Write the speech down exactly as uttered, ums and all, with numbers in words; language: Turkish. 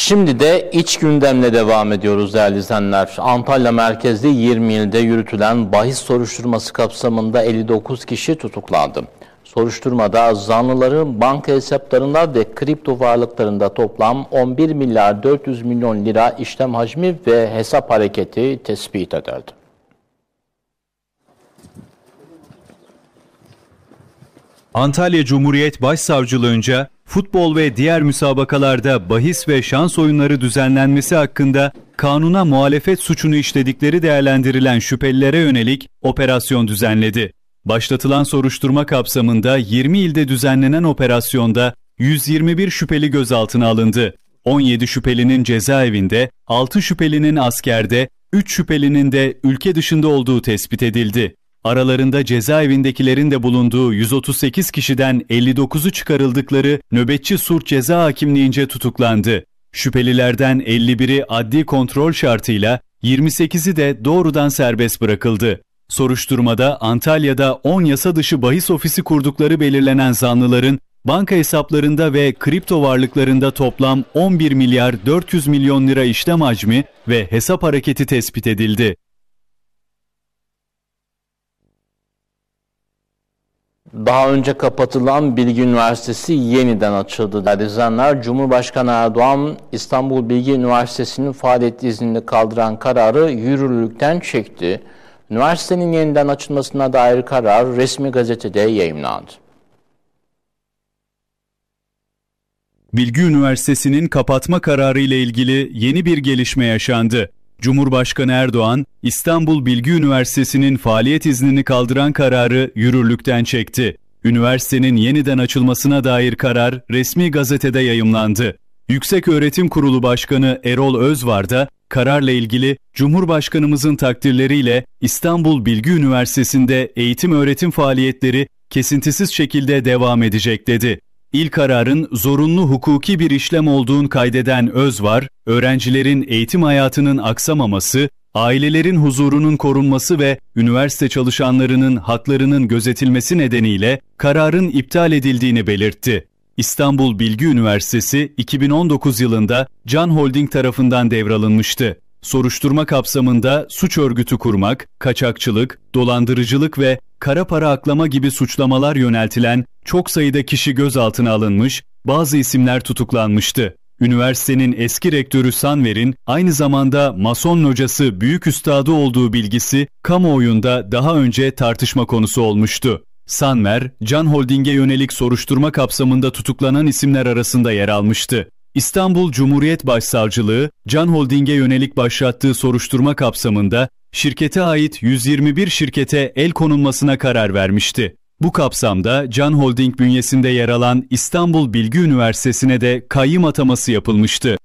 Şimdi de iç gündemle devam ediyoruz değerli izleyenler. Antalya merkezli yirmi ilde yürütülen bahis soruşturması kapsamında elli dokuz kişi tutuklandı. Soruşturmada zanlıların banka hesaplarında ve kripto varlıklarında toplam on bir milyar dört yüz milyon lira işlem hacmi ve hesap hareketi tespit edildi. Antalya Cumhuriyet Başsavcılığınca futbol ve diğer müsabakalarda bahis ve şans oyunları düzenlenmesi hakkında kanuna muhalefet suçunu işledikleri değerlendirilen şüphelilere yönelik operasyon düzenledi. Başlatılan soruşturma kapsamında yirmi ilde düzenlenen operasyonda yüz yirmi bir şüpheli gözaltına alındı. on yedi şüphelinin cezaevinde, altı şüphelinin askerde, üç şüphelinin de ülke dışında olduğu tespit edildi. Aralarında cezaevindekilerin de bulunduğu yüz otuz sekiz kişiden elli dokuzu çıkarıldıkları nöbetçi Suç Ceza Hakimliğince tutuklandı. Şüphelilerden elli biri adli kontrol şartıyla, yirmi sekizi de doğrudan serbest bırakıldı. Soruşturmada Antalya'da on yasa dışı bahis ofisi kurdukları belirlenen zanlıların banka hesaplarında ve kripto varlıklarında toplam on bir milyar dört yüz milyon lira işlem hacmi ve hesap hareketi tespit edildi. Daha önce kapatılan Bilgi Üniversitesi yeniden açıldı. Değerli izleyenler, Cumhurbaşkanı Erdoğan, İstanbul Bilgi Üniversitesi'nin faaliyet iznini kaldıran kararı yürürlükten çekti. Üniversitenin yeniden açılmasına dair karar resmi gazetede yayımlandı. Bilgi Üniversitesi'nin kapatma kararı ile ilgili yeni bir gelişme yaşandı. Cumhurbaşkanı Erdoğan, İstanbul Bilgi Üniversitesi'nin faaliyet iznini kaldıran kararı yürürlükten çekti. Üniversitenin yeniden açılmasına dair karar resmi gazetede yayımlandı. Yükseköğretim Kurulu Başkanı Erol Özvar da kararla ilgili Cumhurbaşkanımızın takdirleriyle İstanbul Bilgi Üniversitesi'nde eğitim öğretim faaliyetleri kesintisiz şekilde devam edecek dedi. İlk kararın zorunlu hukuki bir işlem olduğunu kaydeden Özvar, öğrencilerin eğitim hayatının aksamaması, ailelerin huzurunun korunması ve üniversite çalışanlarının haklarının gözetilmesi nedeniyle kararın iptal edildiğini belirtti. İstanbul Bilgi Üniversitesi iki bin on dokuz yılında Can Holding tarafından devralınmıştı. Soruşturma kapsamında suç örgütü kurmak, kaçakçılık, dolandırıcılık ve kara para aklama gibi suçlamalar yöneltilen çok sayıda kişi gözaltına alınmış, bazı isimler tutuklanmıştı. Üniversitenin eski rektörü Sanver'in aynı zamanda Mason locası büyük üstadı olduğu bilgisi kamuoyunda daha önce tartışma konusu olmuştu. Sanver, Can Holding'e yönelik soruşturma kapsamında tutuklanan isimler arasında yer almıştı. İstanbul Cumhuriyet Başsavcılığı, Can Holding'e yönelik başlattığı soruşturma kapsamında şirkete ait yüz yirmi bir şirkete el konulmasına karar vermişti. Bu kapsamda Can Holding bünyesinde yer alan İstanbul Bilgi Üniversitesi'ne de kayyım ataması yapılmıştı.